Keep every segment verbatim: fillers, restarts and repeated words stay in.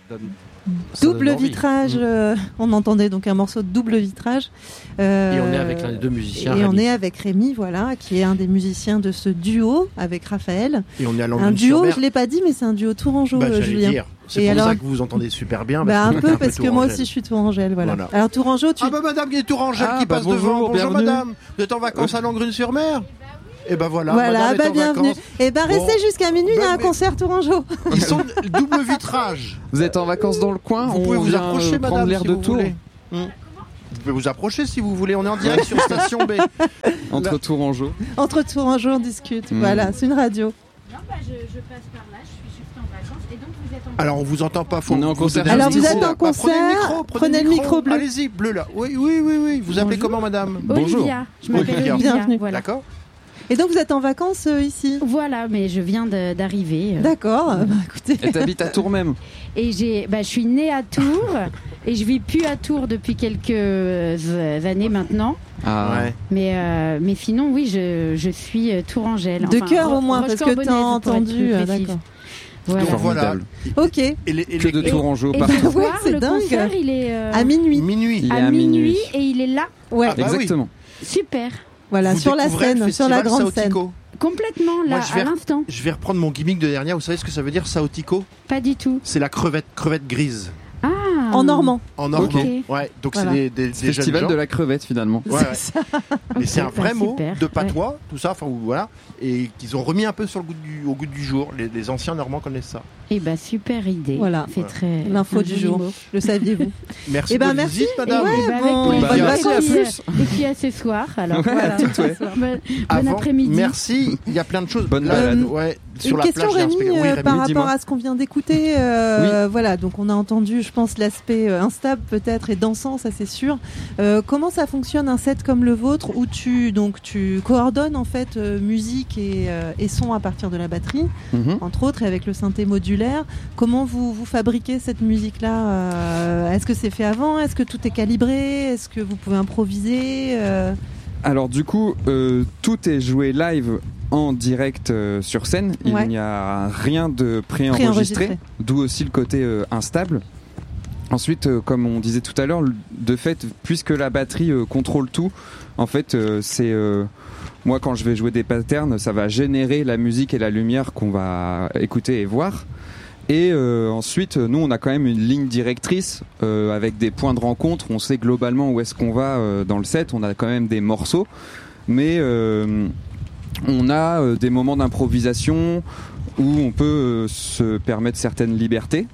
donne... Double vitrage, euh, on entendait donc un morceau de double vitrage. Euh, et on est avec l'un des deux musiciens. Et Rémi. on est avec Rémi, voilà, qui est un des musiciens de ce duo avec Raphaël. Et on est à un duo, je l'ai pas dit, mais c'est un duo Tourangeau, bah, Julien. Dire. C'est et pour alors... ça que vous vous entendez super bien. Bah, parce un peu, un parce que moi aussi je suis Tourangelle, voilà. voilà. Alors Tourangeau, tu... Ah bah madame qui est Tourangelle ah, qui bah, passe bonjour, devant. Bonjour bienvenue. madame, vous êtes en vacances à Langrune-sur-Mer? Et ben voilà, voilà madame bah est en bienvenue. vacances. Et ben restez bon, jusqu'à minuit, il bah, y a un concert Tourangeau. Ils sont double vitrage. Vous êtes en vacances dans le coin? Vous pouvez on vous approcher, prendre madame, l'air si de vous Tours. voulez. Hum. Vous pouvez vous approcher si vous voulez. On est en direct sur Station B. Entre Là. Tourangeau. Entre Tourangeau, on discute. Mmh. Voilà, c'est une radio. Non, bah je, je passe par là. Je suis juste en vacances. Et donc vous êtes en. Alors on vous entend pas. Faut on est en concert. Alors vous micro. êtes en concert. Bah, prenez le micro. Prenez, prenez le micro bleu. Allez-y, bleu là. Oui, oui, oui, oui. Vous appelez Bonjour. comment, madame? Bonjour. Olivia. Je m'appelle Olivia. Olivia. Bienvenue. Voilà. D'accord. Et donc vous êtes en vacances euh, ici? Voilà, mais je viens de, d'arriver. euh. D'accord. Bah, écoutez. Et t'habites à Tours même? Et j'ai, bah, je suis née à Tours et je vis plus à Tours depuis quelques euh, années maintenant. Ah Ouais. Mais, euh, mais sinon, oui, je, je suis euh, Tourangelle. De Enfin, cœur au moins, Ro- parce que Roche-Cambonnaise, t'as pour être entendu. plus euh, précise. D'accord. Voilà. Donc voilà. Formidable. Ok. Et les, et Que les- de Tourangeau Et partout. ce soir, Ouais, c'est le dingue. concert, il est euh, À minuit. Minuit. Il est à à minuit minuit. et il est là. Ouais. Ah bah oui. Exactement. Super. Voilà, Vous sur la découvrez le scène, sur la festival grande scène. Saotico. Complètement, là, Moi, je vais à re- l'instant. Je vais reprendre mon gimmick de dernière. Vous savez ce que ça veut dire, Saotico? Pas du tout. C'est la crevette, crevette grise. Ah. En normand. En normand. Ok. Ouais. Donc Voilà. c'est des, des, des jeunes Festival gens. de la crevette finalement. Ouais, ouais. C'est ça. Et c'est un bah, vrai mot super. de patois, tout ça, enfin voilà, et qu'ils ont remis un peu sur le goût du, au goût du jour. Les, les anciens Normands connaissent ça. Eh ben super idée. Voilà. C'est très. L'info un du joli jour. mot. Le saviez-vous? Merci Eh ben, de votre merci. visite, madame. Ouais, Eh ben, bon, avec bah, plaisir. merci, à Et puis, plus. euh, Et puis à ce soir. Alors Ouais, voilà. à toutes, ouais. Bon, bon Avant- après-midi. Merci. Il y a plein de choses. Bonne Là, balade. ouais, sur Une la question, plage, il y a un Rémi, spectacle. Oui, euh, Rémi, par rapport dis-moi. à ce qu'on vient d'écouter. euh, Voilà, donc on a entendu, je pense, l'aspect euh, instable peut-être et dansant, ça c'est sûr. Euh, comment ça fonctionne un set comme le vôtre où tu donc tu coordonnes en fait euh, musique et, euh, et son à partir de la batterie, Mhm. entre autres, et avec le synthé modulaire. Comment vous vous fabriquez cette musique-là euh, Est-ce que c'est fait avant? Est-ce que tout est calibré? Est-ce que vous pouvez improviser euh... Alors du coup, euh, tout est joué live en direct euh, sur scène. Il Ouais. n'y a rien de préenregistré, Préenregistré. d'où aussi le côté euh, instable. Ensuite, euh, comme on disait tout à l'heure, de fait, puisque la batterie euh, contrôle tout, en fait, euh, c'est euh, moi quand je vais jouer des patterns, ça va générer la musique et la lumière qu'on va écouter et voir. Et euh, ensuite, nous, on a quand même une ligne directrice euh, avec des points de rencontre. On sait globalement où est-ce qu'on va euh, dans le set. On a quand même des morceaux, mais euh, on a euh, des moments d'improvisation où on peut euh, se permettre certaines libertés.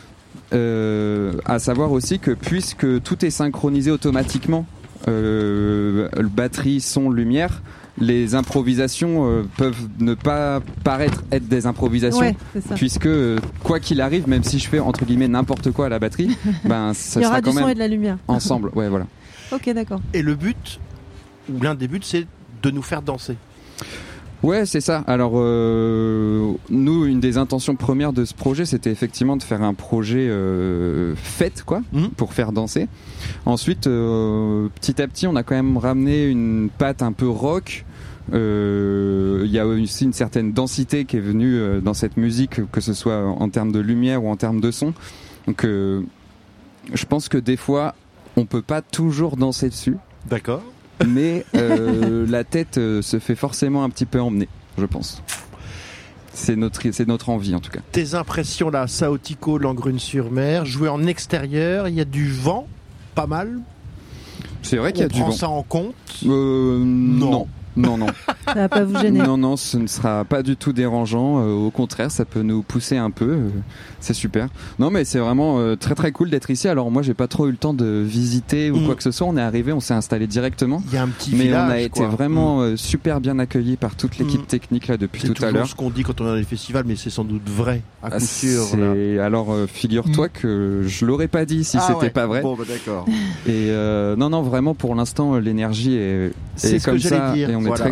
Euh, à savoir aussi que puisque tout est synchronisé automatiquement, euh, batterie, son, lumière, les improvisations euh, peuvent ne pas paraître être des improvisations, Ouais, c'est ça. puisque euh, quoi qu'il arrive, même si je fais entre guillemets n'importe quoi à la batterie, ben ça Il y aura sera du quand son et même de la lumière. ensemble. Ouais, voilà. Ok, d'accord. Et le but, ou l'un des buts, c'est de nous faire danser. Ouais, c'est ça. Alors, euh, nous, une des intentions premières de ce projet, c'était effectivement de faire un projet euh, fête, quoi, Mhm. pour faire danser. Ensuite, euh, petit à petit, on a quand même ramené une patte un peu rock. Euh, Il y a aussi une certaine densité qui est venue euh, dans cette musique, que ce soit en termes de lumière ou en termes de son. Donc, euh, je pense que des fois, on peut pas toujours danser dessus. D'accord. Mais euh, la tête euh, se fait forcément un petit peu emmener, je pense. C'est notre, c'est notre envie en tout cas. Tes impressions là, Saotico, Langrune-sur-Mer, jouer en extérieur, il y a du vent, pas mal. C'est vrai qu'il y a On du prend vent. ça en compte. Euh, Non. non. Non, non. Ça va pas vous gêner. Non, non, ce ne sera pas du tout dérangeant. Euh, au contraire, ça peut nous pousser un peu. Euh, c'est super. Non, mais c'est vraiment euh, très très cool d'être ici. Alors moi, j'ai pas trop eu le temps de visiter ou Mm. quoi que ce soit. On est arrivé, on s'est installé directement. Il y a un petit Mais village, on a été quoi. vraiment euh, super bien accueillis par toute l'équipe Mm. technique là depuis C'est tout à toujours l'heure. ce qu'on dit quand on est dans les festivals, mais c'est sans doute vrai, à Ah, coup sûr. c'est- là. Alors euh, figure-toi que je l'aurais pas dit si Ah c'était ouais. pas vrai. Bon, bah d'accord. Et euh, non, non, vraiment pour l'instant, euh, l'énergie est, C'est est ce que comme j'allais ça dire. et on est Voilà, très, on est voilà. très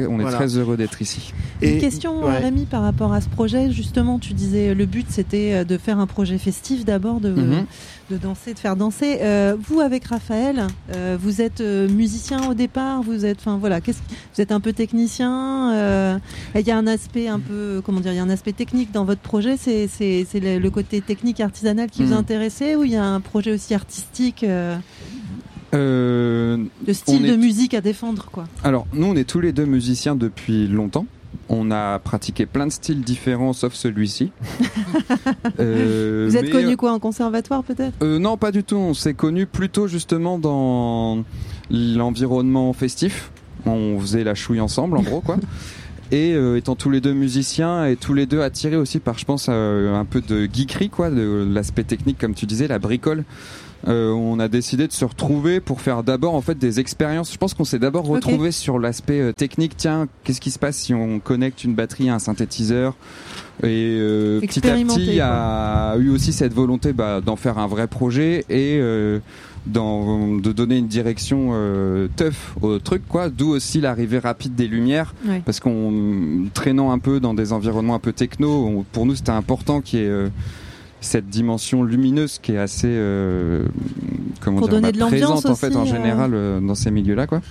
très heureux d'être ici. Et une question, ouais. Rémi, par rapport à ce projet. Justement, tu disais le but c'était de faire un projet festif d'abord, de, mm-hmm. de danser, de faire danser. Euh, vous, avec Raphaël, euh, vous êtes musicien au départ. Vous êtes, enfin voilà, qu'est-ce, vous êtes un peu technicien. Euh, il y a un aspect un peu, comment dire, il y a un aspect technique dans votre projet. C'est, c'est, c'est le, le côté technique artisanal qui mm. vous intéressait, ou il y a un projet aussi artistique? Euh... Euh, de style de est... musique à défendre, quoi. Alors, nous, on est tous les deux musiciens depuis longtemps. On a pratiqué plein de styles différents, sauf celui-ci. euh, Vous êtes mais... connus quoi, en conservatoire peut-être? euh, Non, pas du tout. On s'est connus plutôt justement dans l'environnement festif. On faisait la chouille ensemble, en gros, quoi. Et euh, étant tous les deux musiciens et tous les deux attirés aussi par, je pense, euh, un peu de geekerie, quoi, de l'aspect technique, comme tu disais, la bricole. Euh, on a décidé de se retrouver pour faire d'abord en fait des expériences. Je pense qu'on s'est d'abord retrouvé okay. sur l'aspect euh, technique. Tiens, qu'est-ce qui se passe si on connecte une batterie à un synthétiseur? Et euh, petit à petit, il y a eu aussi cette volonté bah, d'en faire un vrai projet et euh, dans, de donner une direction euh, tough au truc, quoi. D'où aussi l'arrivée rapide des lumières, ouais. parce qu'on traînant un peu dans des environnements un peu techno, on, pour nous c'était important qu'il y ait euh, cette dimension lumineuse qui est assez euh, comment pour dire, donner bah, de présente en fait en euh... général euh, dans ces milieux-là, quoi.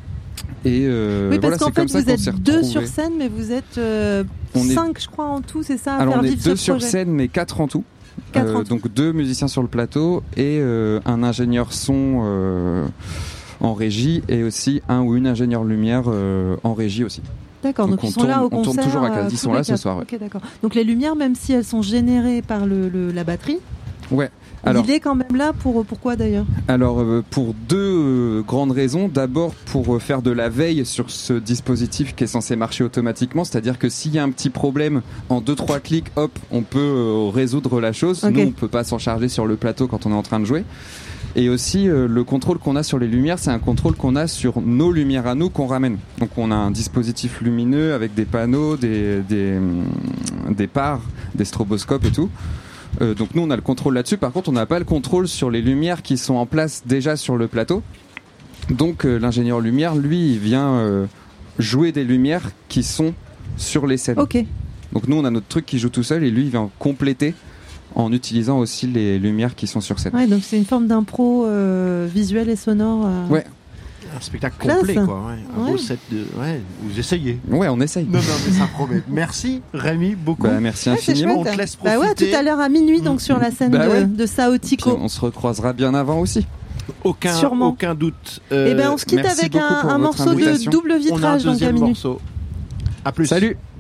Et euh, oui, parce voilà, qu'en c'est fait comme ça vous qu'on êtes s'est deux retrouvés. sur scène, mais vous êtes euh, cinq, est... je crois, en tout, c'est ça? À Alors faire on est vivre deux ce sur projet. scène, mais quatre en tout. Quatre euh, en tout. Donc deux musiciens sur le plateau et euh, un ingénieur son euh, en régie et aussi un ou une ingénieure lumière euh, en régie aussi. D'accord, donc, donc ils sont tourne, là au on concert. tourne toujours à quatre. Ils sont là ce soir. Ouais. Ok, d'accord. Donc les lumières, même si elles sont générées par le, le, la batterie, ouais. Alors, il est quand même là pour pourquoi d'ailleurs? Alors euh, pour deux euh, grandes raisons. D'abord pour euh, faire de la veille sur ce dispositif qui est censé marcher automatiquement, c'est-à-dire que s'il y a un petit problème, en deux trois clics, hop, on peut euh, résoudre la chose. Okay. Nous, on peut pas s'en charger sur le plateau quand on est en train de jouer. Et aussi euh, le contrôle qu'on a sur les lumières, c'est un contrôle qu'on a sur nos lumières à nous qu'on ramène. Donc on a un dispositif lumineux avec des panneaux, des des, des phares, des stroboscopes et tout. Euh, donc nous on a le contrôle là-dessus. Par contre on n'a pas le contrôle sur les lumières qui sont en place déjà sur le plateau. Donc euh, l'ingénieur lumière, lui, il vient euh, jouer des lumières qui sont sur les scènes. Ok. Donc nous on a notre truc qui joue tout seul et lui il vient compléter en utilisant aussi les lumières qui sont sur scène. Ouais, donc c'est une forme d'impro euh, visuel et sonore. Euh... Ouais. Un spectacle Classe. complet, quoi. Ouais. Un ouais. beau set de. Ouais, vous essayez. Ouais, on essaye. Non, non, mais ça promet. Merci, Rémi, beaucoup. Bah, merci ouais, infiniment. On te laisse profiter. Bah ouais, tout à l'heure à minuit, donc sur la scène bah de, ouais. de Sao Tico. Puis on se recroisera bien avant aussi. Aucun, Sûrement. aucun doute. Euh, Et ben on se quitte avec un, un morceau invitation. de double vitrage, on a un donc à deuxième minuit. morceau. À plus. Salut.